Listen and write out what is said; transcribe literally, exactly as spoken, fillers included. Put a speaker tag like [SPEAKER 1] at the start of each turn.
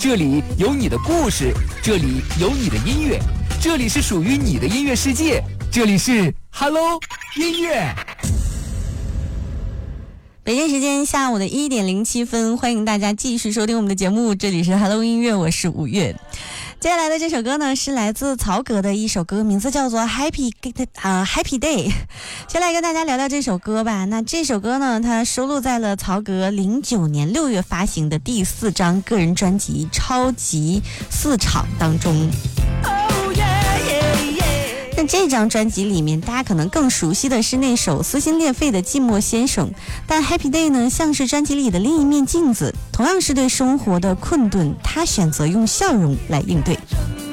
[SPEAKER 1] 这里有你的故事，这里有你的音乐，这里是属于你的音乐世界，这里是 Hello 音乐。
[SPEAKER 2] 北京时间下午的一点零七分，欢迎大家继续收听我们的节目，这里是 Hello 音乐，我是五月。接下来的这首歌呢，是来自曹格的一首歌，名字叫做 Happy 啊、uh, Happy Day。先来跟大家聊聊这首歌吧。那这首歌呢，它收录在了曹格零九年六月发行的第四张个人专辑《超级四场》当中。那这张专辑里面，大家可能更熟悉的是那首撕心裂肺的《寂寞先生》，但 Happy Day 呢，像是专辑里的另一面镜子，同样是对生活的困顿，他选择用笑容来应对。